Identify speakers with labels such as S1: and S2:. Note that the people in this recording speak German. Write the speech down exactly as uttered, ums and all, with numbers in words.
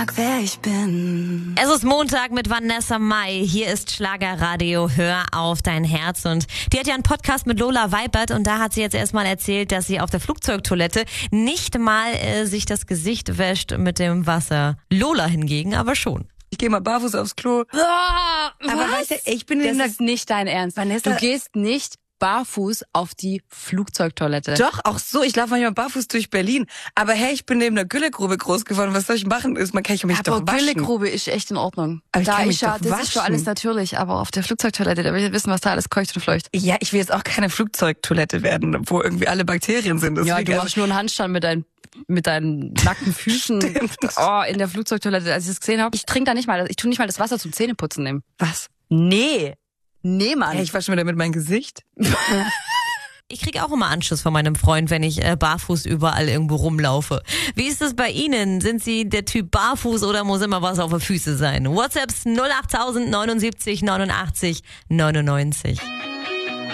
S1: Wer ich bin.
S2: Es ist Montag mit Vanessa Mai. Hier ist Schlagerradio. Hör auf dein Herz. Und die hat ja einen Podcast mit Lola Weibert und da hat sie jetzt erstmal erzählt, dass sie auf der Flugzeugtoilette nicht mal äh, sich das Gesicht wäscht mit dem Wasser. Lola hingegen aber schon.
S3: Ich gehe mal barfuß aufs Klo.
S4: Oh,
S3: Aber
S4: was?
S3: weißt du, ich bin
S4: das
S3: in der...
S4: ist nicht dein Ernst.
S3: Vanessa-
S4: Du gehst nicht barfuß auf die Flugzeugtoilette.
S3: Doch, auch so. Ich laufe manchmal barfuß durch Berlin. Aber hey, ich bin neben der Güllegrube groß geworden. Was soll ich machen? Ist, man kann ich mich
S4: aber
S3: doch waschen.
S4: Güllegrube ist echt in Ordnung.
S3: Aber ich
S4: da
S3: kann mich
S4: ich ja,
S3: doch
S4: das ist für
S3: waschen.
S4: alles natürlich, aber auf der Flugzeugtoilette, da will ich wissen, was da alles keucht und fleucht.
S3: Ja, ich will jetzt auch keine Flugzeugtoilette werden, wo irgendwie alle Bakterien sind.
S4: Ja,
S3: Deswegen,
S4: du machst nur einen Handstand mit deinen mit deinen nackten Füßen oh, in der Flugzeugtoilette, als ich das gesehen habe. Ich trinke da nicht mal, ich tue nicht mal das Wasser zum Zähneputzen nehmen.
S3: was? Nee.
S4: Nee, Mann.
S3: Hey, ich wasche mir damit mein Gesicht.
S2: Ich krieg auch immer Anschiss von meinem Freund, wenn ich äh, barfuß überall irgendwo rumlaufe. Wie ist es bei Ihnen? Sind Sie der Typ barfuß oder muss immer was auf der Füße sein? WhatsApps null acht null null neunundsiebzig neunundachtzig neunundneunzig.